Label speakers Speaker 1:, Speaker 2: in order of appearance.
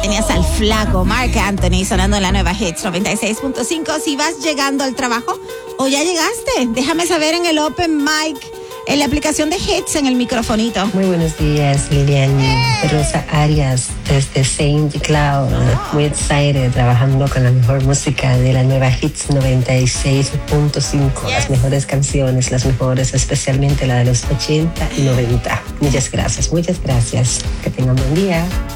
Speaker 1: Tenías al flaco Marc Anthony sonando en la nueva Hits 96.5. Si vas llegando al trabajo o ya llegaste, déjame saber en el Open Mic, en la aplicación de Hits, en el microfonito.
Speaker 2: Muy buenos días, Lilian. Rosa Arias, desde Saint Cloud. Muy excited, trabajando con la mejor música de la nueva Hits 96.5. Las mejores canciones, las mejores, especialmente la de los 80 y 90. Muchas gracias. Que tengan buen día.